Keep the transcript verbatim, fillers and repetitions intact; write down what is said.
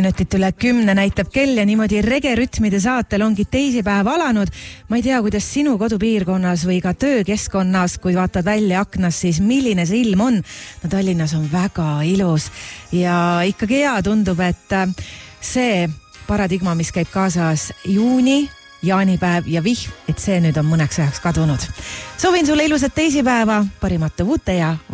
minutit üle kümne näitab kell ja niimoodi regerütmide saatel ongi teisipäev alanud. Ma ei tea, kuidas sinu kodupiirkonnas või ka töökeskkonnas, kui vaatad välja aknas, siis milline see ilm on. No Tallinnas on väga ilus ja ikkagi hea tundub, et see paradigma, mis käib kaasas juuni, jaanipäev ja vihm, et see nüüd on mõneks ajaks kadunud. Soovin sulle ilusat teisipäeva, parimate uute ja